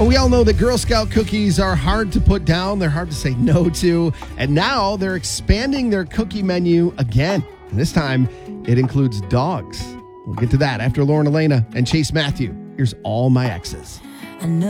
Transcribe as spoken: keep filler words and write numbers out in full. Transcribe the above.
We all know that Girl Scout cookies are hard to put down. They're hard to say no to. And now they're expanding their cookie menu again. And this time, it includes dogs. We'll get to that after Lauren Elena and Chase Matthew. Here's All My Exes. I know